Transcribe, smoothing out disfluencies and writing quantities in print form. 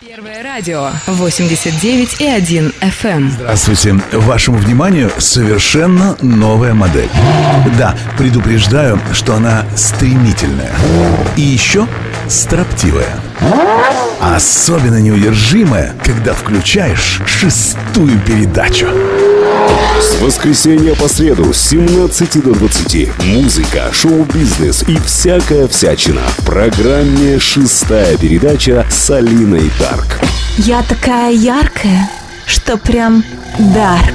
Первое радио 89,1 FM. Здравствуйте. Вашему вниманию совершенно новая модель. Да, предупреждаю, что она стремительная. И еще строптивая. Особенно неудержимая, когда включаешь 6-ю передачу. С воскресенья по среду с 17 до 20. Музыка, шоу-бизнес и всякая всячина. В программе «6-я передача» с Алиной Дарк. Я такая яркая, что прям дар.